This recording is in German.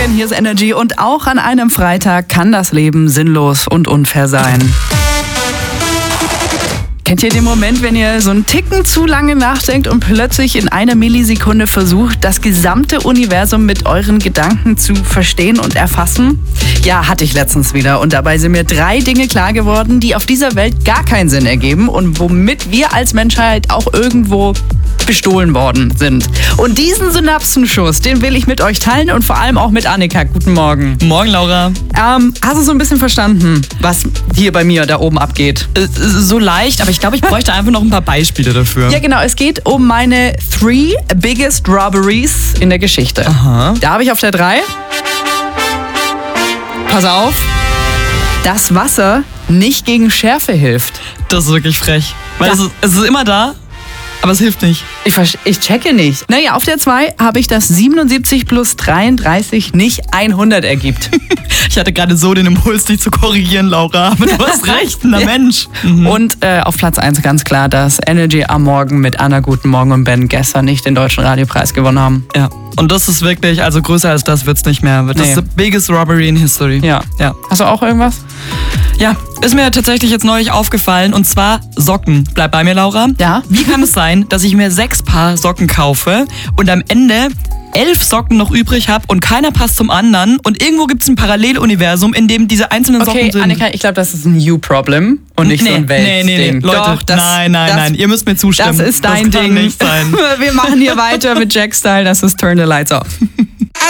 Morgen, hier ist Energy und auch an einem Freitag kann das Leben sinnlos und unfair sein. Kennt ihr den Moment, wenn ihr so einen Ticken zu lange nachdenkt und plötzlich in einer Millisekunde versucht, das gesamte Universum mit euren Gedanken zu verstehen und erfassen? Ja, hatte ich letztens wieder. Und dabei sind mir 3 Dinge klar geworden, die auf dieser Welt gar keinen Sinn ergeben und womit wir als Menschheit auch irgendwo bestohlen worden sind. Und diesen Synapsenschuss, den will ich mit euch teilen und vor allem auch mit Annika. Guten Morgen. Morgen, Laura. Hast du so ein bisschen verstanden, was hier bei mir da oben abgeht? So leicht, aber ich glaube, ich bräuchte einfach noch ein paar Beispiele dafür. Ja, genau. Es geht um meine 3 biggest robberies in der Geschichte. Aha. Da habe ich auf der 3. Pass auf. Das Wasser nicht gegen Schärfe hilft. Das ist wirklich frech. Weil Ja. es ist immer da, aber es hilft nicht. Ich checke nicht. Naja, auf der 2 habe ich, dass 77 plus 33 nicht 100 ergibt. Ich hatte gerade so den Impuls, dich zu korrigieren, Laura. Aber du hast recht, na Ja. Mensch. Und auf Platz 1 ganz klar, dass Energy am Morgen mit Anna Guten Morgen und Ben gestern nicht den Deutschen Radiopreis gewonnen haben. Ja. Und das ist wirklich, also größer als das wird's nicht mehr. Das ist the biggest robbery in history. Ja. Ja. Hast du auch irgendwas? Ja, ist mir tatsächlich jetzt neulich aufgefallen und zwar Socken. Bleib bei mir, Laura. Ja. Wie kann es sein, dass ich mir 6 Paar Socken kaufe und am Ende 11 Socken noch übrig habe und keiner passt zum anderen und irgendwo gibt es ein Paralleluniversum, in dem diese einzelnen Socken sind? Annika, ich glaube, das ist ein You-Problem und nicht so ein Weltding. Nee. Leute, Doch, nein, ihr müsst mir zustimmen. Das ist dein das kann Ding. nicht sein. Wir machen hier weiter mit Jack Style, das ist Turn the Lights Off.